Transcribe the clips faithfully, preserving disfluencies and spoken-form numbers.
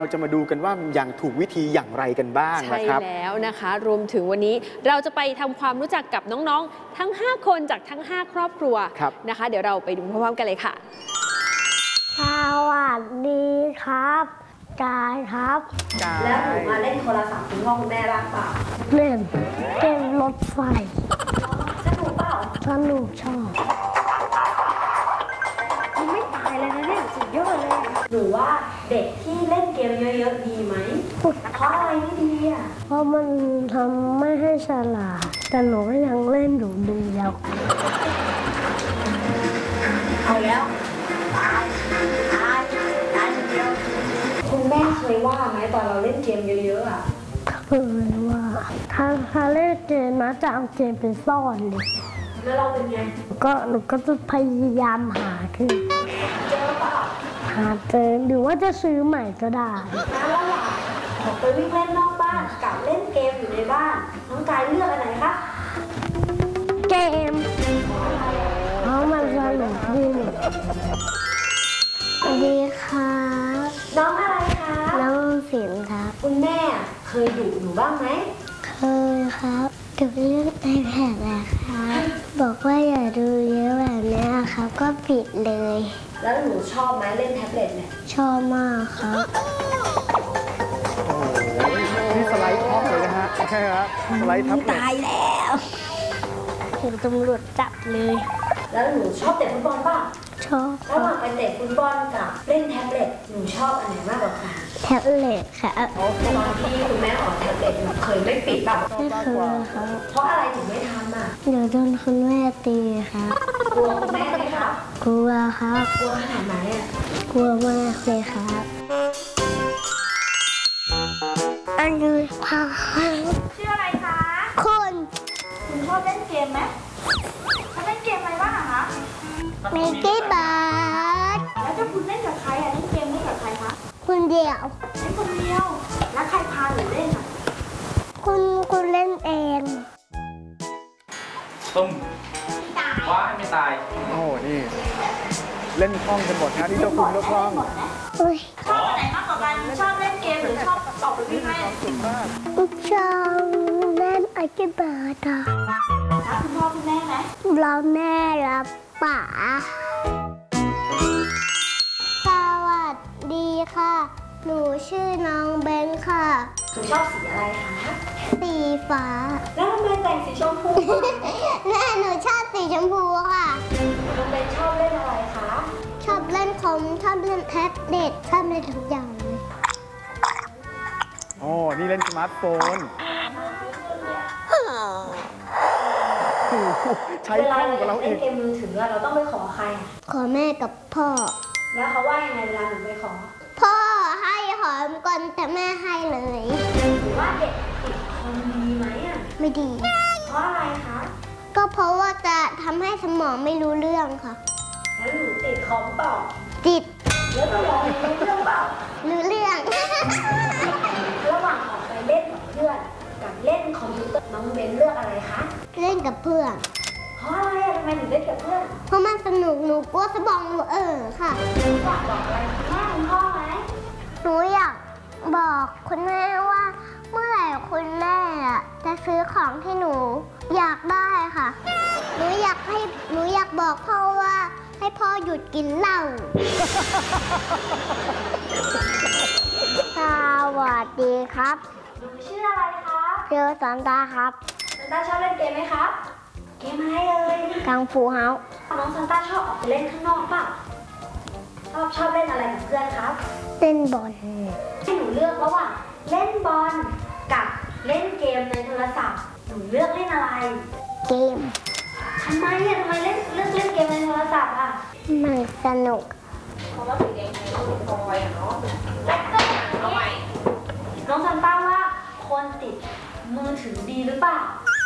เราจะมาดูกันว่าอย่างถูกวิธีอย่างไรกันบ้างนะครับใช่แล้วนะคะรวมถึงวันนี้เราจะไปทำความรู้จักกับน้องๆทั้งห้าคนจากทั้งห้าครอบครัวนะคะเดี๋ยวเราไปดูพร้อมๆกันเลยค่ะสวัสดีครับกายครับแล้วหนูมาเล่นโทรศัพท์คุณพ่อคุณแม่บ้างเปล่าเล่นเกมรถไฟสนุกเปล่าสนุกชอบมันไม่ตายเลยนะเนี่ยสุดยอดเลยหนูว่าเด็กที่เล่นเกมเยอะๆดีไหมเพราะอะไรไม่ดีอ่ะเพราะมันทำไม่ให้ฉลาดแต่หนูก็ยังเล่นอยู่ดีแล้วเอาแล้วตายตายตายเดียวคุณแม่เคยว่าไหมตอนเราเล่นเกมเยอะๆอ่ะเคยว่าถ้าถ้าเล่นเกมนะจะเอาเกมไปซ่อนเลยแล้วเราเป็นไงก็หนูก็จะพยายามหาคือเจอเปล่าหาเจอหรือว่าจะซื้อใหม่ก็ได้แล้วระหว่างออกไปวิ่งเล่นนอกบ้านกับเล่นเกมอยู่ในบ้านน้องกายเลือกอันไหนคะเกมเพราะมันสนุกดีสวัสดีค่ะน้องอะไรคะน้องศิลป์ครับคุณแม่เคยดุหนูบ้างไหมเคยครับดูเรื่องไอแพดนะคะบอกว่าอย่าดูเยอะแบบนี้ครับก็ปิดเลยแล้วหนูชอบไหมเล่นแท็บเล็ตเนี่ยชอบมากครับโอ้โหนี่สไลด์ท็อปเลยนะฮะใช่ฮะสไลด์ท็อปตายแล้วถูกตำรวจจับเลยแล้วหนูชอบเตะฟุตบอลป่ะชอบระหว่างไปเตะฟุตบอลกับเล่นแท็บเล็ตหนูชอบอันไหนมากกว่ากันแท็บเล็ตค่ะตอนที่คุณแม่ออกแท็บเล็ตหนูเคยไม่ปิดป่ะไม่เคยครับเพราะอะไรถึงไม่ทำอ่ะเดี๋ยวโดนคุณแม่ตีครับกลัวคุณแม่ไหมครับกลัวครับกลัวขนาดไหนอ่ะกลัวมากเลยครับอันนี้พาชื่ออะไรคะคุณคุณชอบเล่นเกมไหมชอบเล่นเกมอะไรบ้างอะคะเมกี้บาร์ดแล้วถ้าคุณเล่นกับใครอะเล่นเกมเล่นกับใครคะคุณเดียวเล่นคนเดียวแล้วใครพาหนูเล่นอะคุณคุณเล่นเองตุ้มว้าไม่ตายโอ้นี่เล่นคล่องกันหมดนะนี่เจ้าคุณก็คล่องชอบอันไหนมากกว่ากันชอบเล่นเกมหรือชอบออกไปวิ่งเล่นชอบเล่นไอเกบาร์ดรักคุณพ่อคุณแม่ไหมเราแม่รับป๋าสวัสดีค่ะหนูชื่อน้องเบนค่ะหนูชอบสีอะไรคะสีฟ้าแล้วทำไมแต่งสีชมพูแม่หนูชอบสีชมพูค่ะน้องเบนชอบเล่นอะไรคะชอบเล่นคอมชอบเล่นแท็บเล็ตชอบเล่นทุกอย่างเลยอ๋อนี่เล่นสมาร์ทโฟนใช้คล่องกว่าเราอีกเล่นเกมมือถือเราต้องไปขอใครขอแม่กับพ่อแล้วเขาว่ายังไงเวลาหนูไปขอพ่อให้หอมก่อนแต่แม่ให้เลยหรือว่าเด็กติดคอมดีไหมอ่ะไม่ดีเพราะอะไรคะก็เพราะว่าจะทำให้สมองไม่รู้เรื่องค่ะแล้วหนูติดคอมเปล่าติดแล้วสมองรู้เรื่องเปล่ารู้เรื่องระหว่างออกไปเล่นกับเพื่อนกับเล่นคอมพิวเตอร์น้องเบนเลือกอะไรคะเล่นกับเพื่อนเพราะอะไรอะทำไมถึงเล่นกับเพื่อนเพราะมันสนุกหนูกลัวสมองหนูเออค่ะอยากบอกอะไรคุณแม่คุณพ่อไหมหนูอยากบอกคุณแม่ว่าเมื่อไหร่คุณแม่จะซื้อของที่หนูอยากได้ค่ะหนูอยากให้หนูอยากบอกพ่อว่าให้พ่อหยุดกินเหล้าสวัสดีครับหนูชื่ออะไรคะชื่อซันตาครับซันตาชอบเล่นเกมไหมครับเกมอะไรเอ่ยกังฟูเฮาน้องซันตาชอบออกไปเล่นข้างนอกป่ะชอบชอบเล่นอะไรกับเพื่อนครับเล่นบอลให้หนูเลือกระหว่างเล่นบอลกับเล่นเกมในโทรศัพท์หนูเลือกเล่นอะไรเกมทำไมอ่ะทำไมเล่นเลือกเล่นเกมในโทรศัพท์อ่ะมันสนุกเพราะว่าสีแดงในตัวคอยอ่ะเนาะแล้วก็ทำไมน้องซันต้าว่าคนติดมือถือดีหรือเปล่า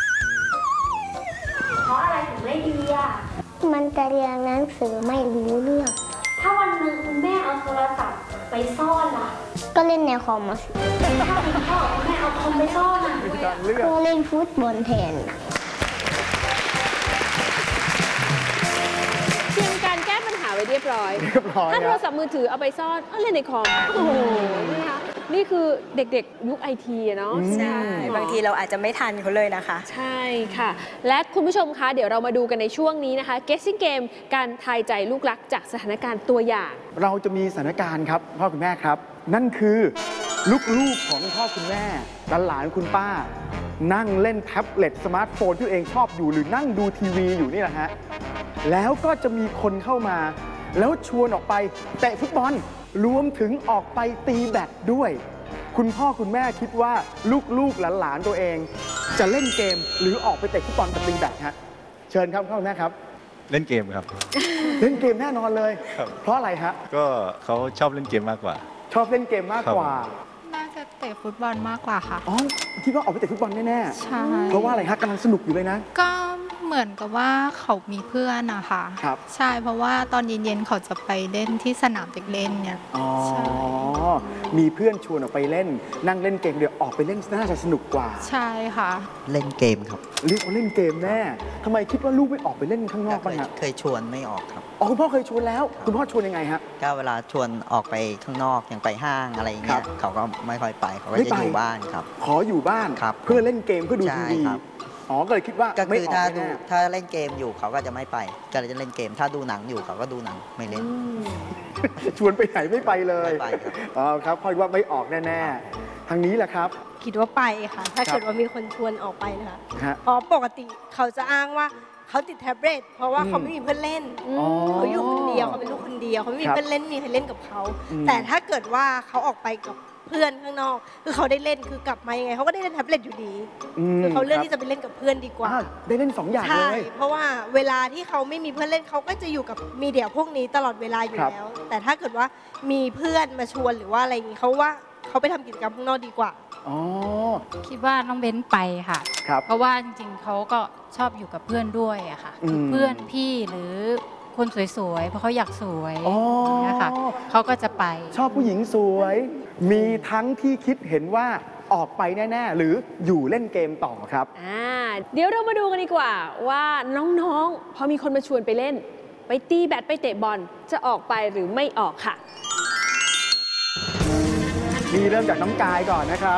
เพราะอะไรถึงไม่ดีอ่ะมันจะเรียนหนังสือไม่รู้เรื่องถ้าวันหนึ่งคุณแม่เอาโทรศัพท์ไปซ่อนล่ะก็เล่นในคอมมาสิถ้าคุณพ่อคุณแม่เอาคอมไปซ่อนอ่ะก็เล่นฟุตบอลแทนเพียงการแก้ปัญหาไว้เรียบร้อยเรียบร้อยถ้าโทครรับศัพท์มือถือเอาไปซ่อนเอาเล่นในคอมโอ้โหนี่นะคะนี่คือเด็กๆยุคไอทีเนาะอืมใช่บางทีเราอาจจะไม่ทันเขาเลยนะคะใช่ค่ะ และคุณผู้ชมคะเดี๋ยวเรามาดูกันในช่วงนี้นะคะ guessing game การทายใจลูกรักจากสถานการณ์ตัวอย่างเราจะมีสถานการณ์ครับพ่อคุณแม่ครับ นั่นคือลูกๆของคุณพ่อคุณแม่หลานๆคุณป้า นั่งเล่นแท็บเล็ตสมาร์ทโฟนที่ตัวเองชอบอยู่หรือนั่งดูทีวีอยู่นี่แหละฮะแล้วก็จะมีคนเข้ามา แล้วชวนออกไปเตะฟุตบอลรวมถึงออกไปตีแบดด้วย คุณพ่อคุณแม่คิดว่าลูกๆหลานๆตัวเอง จะเล่นเกมหรือออกไปเตะฟุตบอลกับตีแบดฮะเชิญครับพ่อคุณแม่ครับเล่นเกมครับเล่นเกมแน่นอนเลยครับเพราะอะไรฮะก็เขาชอบเล่นเกมมากกว่าชอบเล่นเกมมากกว่าน่าจะเตะฟุตบอลมากกว่าค่ะอ๋อคิดว่าออกไปเตะฟุตบอลแน่ใช่ๆ เพราะว่าอะไรฮะกำลังสนุกอยู่เลยนะก็เหมือนกับว่าเขามีเพื่อนนะคะครับใช่เพราะว่าตอนเย็นๆเขาจะไปเล่นที่สนามเด็กเล่นเนี่ยอ๋อใช่มีเพื่อนชวนออกไปเล่น นั่งเล่นเกมเดี๋ยวออกไปเล่นน่าจะสนุกกว่าใช่ค่ะเล่นเกมครับเรียกว่าเล่นเกมแน่ทำไมคิดว่าลูกไม่ออกไปเล่นข้างนอกเคบ้างยฮะเคยชวนไม่ออกครับอ๋อคุณพ่อเคยชวนแล้ว คุณพ่อชวนยังไงฮะก็เวลาชวนออกไปข้างนอกอย่างไปห้างอะไรอย่างเงี้ครัยบเขาก็ไม่ค่อยไปเขาก็ไม่จะไปอยู่บ้านครับขออยู่บ้านครับเพื่อเล่นเกมเพื่อดูใช่ทีวีครับอ๋อก็เลยคิดว่าก็ไม่คือออกถ้าแน่ดูถ้าเล่นเกมอยู่เขาก็จะไม่ไป ก็เลยจะเล่นเกม ถ้าดูหนังอยู่เขาก็ดูหนังไม่เล่นชวนไปไหนไม่ไปเลยไม่ไปครับอ๋อครับพ่อคิดว่าไม่ออกแน่ๆทางนี้แหละครับคิดว่าไปค่ะ ถ้าครับเกิดว่ามีคนชวนออกไปนะคะฮะเพราะปกติเขาจะอ้างว่าเขาติดแท็บเล็ตเพราะว่าอืมเขาไม่มีเพื่อนเล่นอ๋อเขาอยู่คนเดียวเขาเป็นลูกคนเดียวเขาไม่มีครับเพื่อนเล่นไม่มีใครเล่นกับเขาอืมแต่ถ้าเกิดว่าเขาออกไปกับเพื่อนข้างนอก คือเขาได้เล่นคือกลับมายังไงเขาก็ได้เล่นแท็บเล็ตอยู่ดีมคือเขาเลือกรับที่จะไปเล่นกับเพื่อนดีกว่าอ่ได้เล่นสองอย่างใช่เลยเพราะว่าเวลาที่เขาไม่มีเพื่อนเล่นเขาก็จะอยู่กับมีเดียพวกนี้ตลอดเวลาอยู่ครับแล้ว แต่ถ้าเกิดว่ามีเพื่อนมาชวนหรือว่าอะไรอย่างนี้เขาว่าเขาไปทำกิจกรรมข้างนอกดีกว่าอ๋อคิดว่าน้องเบ้นไปค่ะครับเพราะว่าจริงๆเขาก็ชอบอยู่กับเพื่อนด้วยอะค่ะอืมคือเพื่อนพี่หรือคนสวยๆ เพราะเขาอยากสวยอ๋ออย่างเงี้ยค่ะเขาก็จะไปชอบผู้หญิงสวย มีทั้งที่คิดเห็นว่าออกไปแน่ ๆ หรืออยู่เล่นเกมต่อครับอ่าเดี๋ยวเรามาดูกันดีกว่าว่าน้องๆ พอมีคนมาชวนไปเล่น ไปตีแบดไปเตะบอลจะออกไปหรือไม่ออกค่ะมีเริ่มจากน้องกายก่อนนะครับ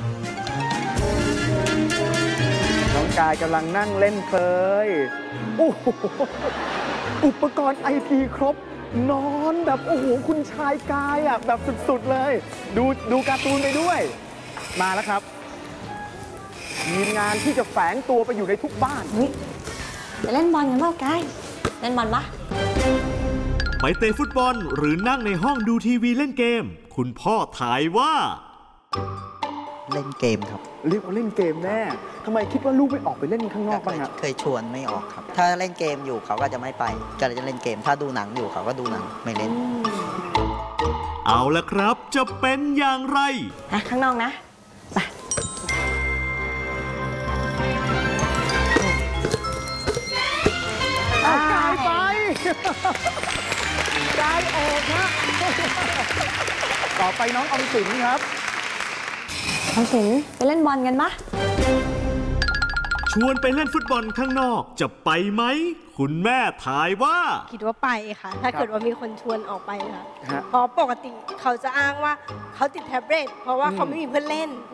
น้องกายกำลังนั่งเล่นเพลยโอ้โหอุปกรณ์ไอทีครบ นอนแบบโอ้โหคุณชายกายอ่ะแบบสุด ๆ เลย ดูดูการ์ตูนไปด้วย มาแล้วครับ ทีมงานที่จะแฝงตัวไปอยู่ในทุกบ้านไปเล่นบอลกันเปล่ากายเล่นบอลปะไปเตะฟุตบอลหรือนั่งในห้องดูทีวีเล่นเกม คุณพ่อทายว่าเล่นเกมครับเรียกว่าเล่นเกมแน่ทำไมคิดว่าลูกไม่ออกไปเล่นข้างนอกเคบ้างยฮะเคยชวนไม่ออกครับ ถ้าเล่นเกมอยู่เขาก็จะไม่ไป ก็เลยจะเล่นเกม ถ้าดูหนังอยู่เขาก็ดูหนังไม่เล่นเอาละครับจะเป็นอย่างไรนะข้างนอกนะเอากายไป กายออกฮะ ต่อไปน้องออมสินครับทำสินไปเล่นบอลกันปะชวนไปเล่นฟุตบอลข้างนอกจะไปไหม คุณแม่ทายว่าคิดว่าไปค่ะ ถ้าเกิดว่ามีคนชวนออกไปค่ะฮะเพราะปกติเขาจะอ้างว่าเขาติดแท็บเล็ตเพราะว่าเขาไม่มีเพื่อนเล่น